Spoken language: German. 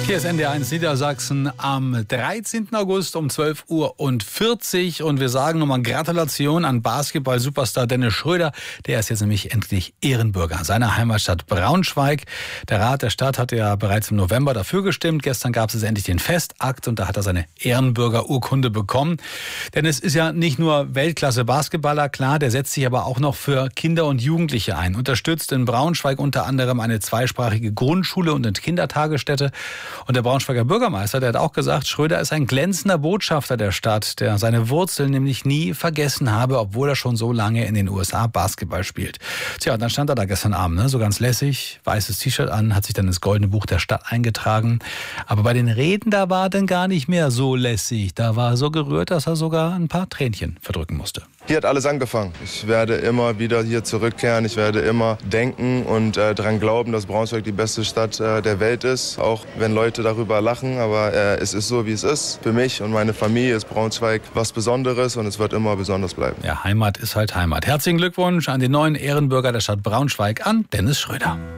Hier ist NDR1 Niedersachsen am 13. August um 12:40 Uhr und wir sagen nochmal Gratulation an Basketball-Superstar Dennis Schröder. Der ist jetzt nämlich endlich Ehrenbürger seiner Heimatstadt Braunschweig. Der Rat der Stadt hatte ja bereits im November dafür gestimmt. Gestern gab es endlich den Festakt und da hat er seine Ehrenbürgerurkunde bekommen. Dennis ist ja nicht nur Weltklasse-Basketballer, klar, der setzt sich aber auch noch für Kinder und Jugendliche ein. Unterstützt in Braunschweig unter anderem eine zweisprachige Grundschule und eine Kindertagesstätte. Und der Braunschweiger Bürgermeister, der hat auch gesagt, Schröder ist ein glänzender Botschafter der Stadt, der seine Wurzeln nämlich nie vergessen habe, obwohl er schon so lange in den USA Basketball spielt. Tja, und dann stand er da gestern Abend, so ganz lässig, weißes T-Shirt an, hat sich dann ins Goldene Buch der Stadt eingetragen. Aber bei den Reden, da war er dann gar nicht mehr so lässig. Da war er so gerührt, dass er sogar ein paar Tränchen verdrücken musste. Hier hat alles angefangen. Ich werde immer wieder hier zurückkehren. Ich werde immer denken und daran glauben, dass Braunschweig die beste Stadt der Welt ist. Auch wenn Leute darüber lachen, aber es ist so, wie es ist. Für mich und meine Familie ist Braunschweig was Besonderes und es wird immer besonders bleiben. Ja, Heimat ist halt Heimat. Herzlichen Glückwunsch an den neuen Ehrenbürger der Stadt Braunschweig, an Dennis Schröder.